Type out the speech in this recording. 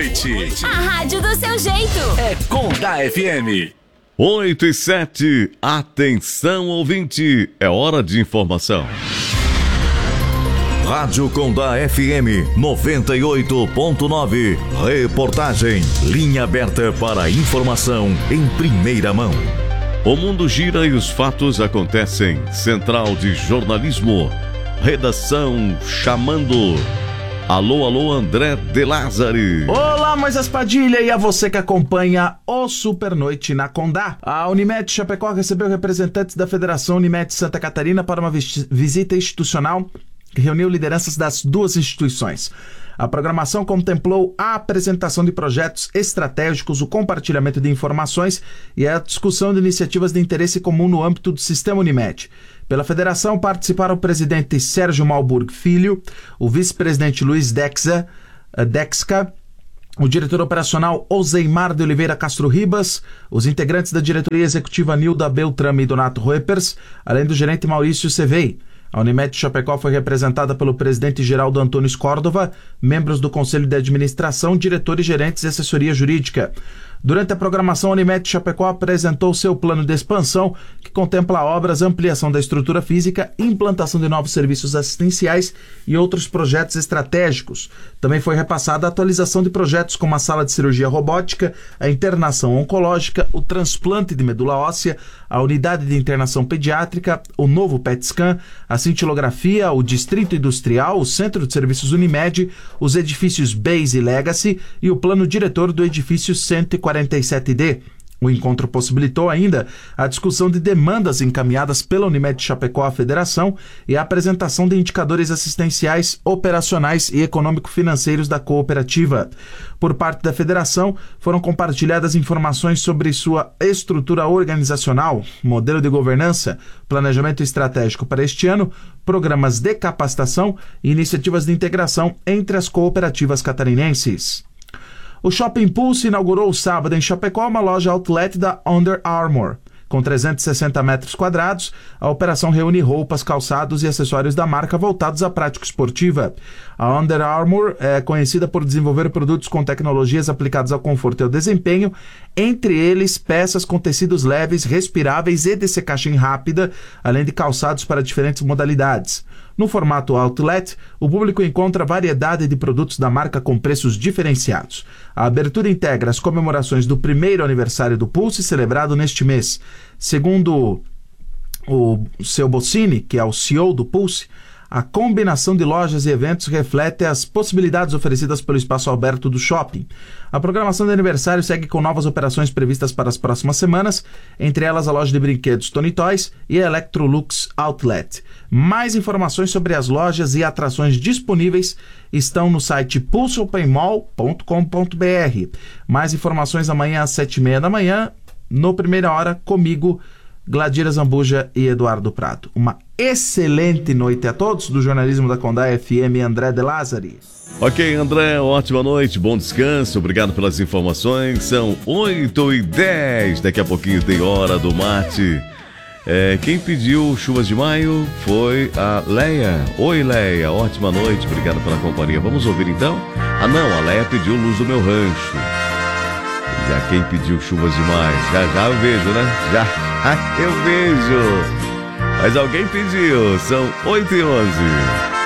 noite. A rádio do seu jeito. É Condá FM. 8:07. Atenção, ouvinte. É hora de informação. Rádio Condá FM 98.9. Reportagem. Linha aberta para informação em primeira mão. O mundo gira e os fatos acontecem. Central de Jornalismo. Redação chamando. Alô, alô, André de Lázari. Olá, Moisés Padilha e a você que acompanha o Super Noite na Condá. A Unimed Chapecó recebeu representantes da Federação Unimed Santa Catarina para uma visita institucional que reuniu lideranças das duas instituições. A programação contemplou a apresentação de projetos estratégicos, o compartilhamento de informações e a discussão de iniciativas de interesse comum no âmbito do Sistema Unimed. Pela federação participaram o presidente Sérgio Malburg Filho, o vice-presidente Luiz Dexka, o diretor operacional Ozeimar de Oliveira Castro Ribas, os integrantes da diretoria executiva Nilda Beltrame e Donato Roepers, além do gerente Maurício Cevei. A Unimed Chapecó foi representada pelo presidente Geraldo Antônio Córdova, membros do Conselho de Administração, diretores, gerentes e assessoria jurídica. Durante a programação, a Unimed Chapecó apresentou seu plano de expansão, que contempla obras, ampliação da estrutura física, implantação de novos serviços assistenciais e outros projetos estratégicos. Também foi repassada a atualização de projetos como a sala de cirurgia robótica, a internação oncológica, o transplante de medula óssea, a unidade de internação pediátrica, o novo PET scan, a cintilografia, o distrito industrial, o centro de serviços Unimed, os edifícios Base e Legacy e o plano diretor do edifício 147D. O encontro possibilitou ainda a discussão de demandas encaminhadas pela Unimed Chapecó à Federação e a apresentação de indicadores assistenciais, operacionais e econômico-financeiros da cooperativa. Por parte da Federação, foram compartilhadas informações sobre sua estrutura organizacional, modelo de governança, planejamento estratégico para este ano, programas de capacitação e iniciativas de integração entre as cooperativas catarinenses. O Shopping Pulse inaugurou sábado em Chapecó uma loja outlet da Under Armour. Com 360 metros quadrados, a operação reúne roupas, calçados e acessórios da marca voltados à prática esportiva. A Under Armour é conhecida por desenvolver produtos com tecnologias aplicadas ao conforto e ao desempenho, entre eles peças com tecidos leves, respiráveis e de secagem rápida, além de calçados para diferentes modalidades. No formato outlet, o público encontra variedade de produtos da marca com preços diferenciados. A abertura integra as comemorações do primeiro aniversário do Pulse, celebrado neste mês. Segundo o seu Bossini, que é o CEO do Pulse, a combinação de lojas e eventos reflete as possibilidades oferecidas pelo espaço aberto do shopping. A programação de aniversário segue com novas operações previstas para as próximas semanas, entre elas a loja de brinquedos Tony Toys e a Electrolux Outlet. Mais informações sobre as lojas e atrações disponíveis estão no site pulseopenmall.com.br. Mais informações amanhã às 7h30 da manhã, no Primeira Hora, comigo, Gladira Zambuja e Eduardo Prado. Uma excelente noite a todos do jornalismo da Condá FM, André de Lázari. Ok, André, ótima noite, bom descanso, obrigado pelas informações. São 8h10, daqui a pouquinho tem Hora do Mate. Quem pediu Chuvas de Maio foi a Leia. Oi, Leia, ótima noite, obrigado pela companhia. Vamos ouvir então? Ah não, a Leia pediu Luz do Meu Rancho. Já quem pediu Chuvas de Maio, já eu vejo, né? Já eu vejo. Mas alguém pediu, são 8h11.